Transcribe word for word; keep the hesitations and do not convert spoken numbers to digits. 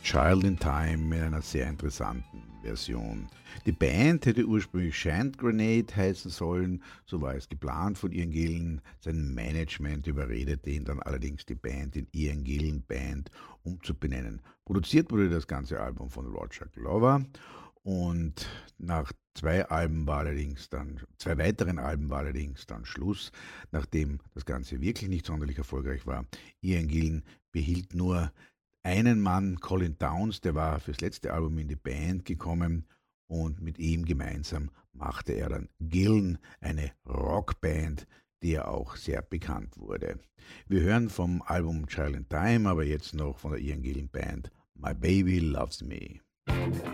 Child in Time in einer sehr interessanten Version. Die Band hätte ursprünglich Shant Grenade heißen sollen, so war es geplant von Ian Gillan. Sein Management überredete ihn dann allerdings, die Band in Ian Gillan Band umzubenennen. Produziert wurde das ganze Album von Roger Glover und nach zwei Alben war allerdings dann, zwei weiteren Alben war allerdings dann Schluss, nachdem das Ganze wirklich nicht sonderlich erfolgreich war. Ian Gillan behielt nur einen Mann, Colin Downs, der war fürs letzte Album in die Band gekommen und mit ihm gemeinsam machte er dann Gillan, eine Rockband, die ja auch sehr bekannt wurde. Wir hören vom Album Child in Time, aber jetzt noch von der Ian Gillan Band My Baby Loves Me.